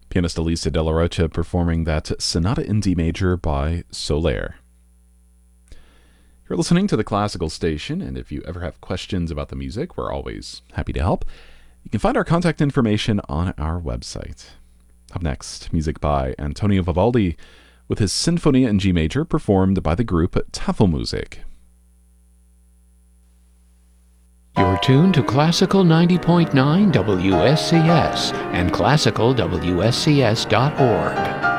Pianist Elisa De La Rocha performing that Sonata in D major by Soler. You're listening to the Classical Station, and if you ever have questions about the music, we're always happy to help. You can find our contact information on our website. Up next, music by Antonio Vivaldi with his Sinfonia in G major performed by the group Tafelmusik. You're tuned to Classical 90.9 WSCS and classicalwscs.org.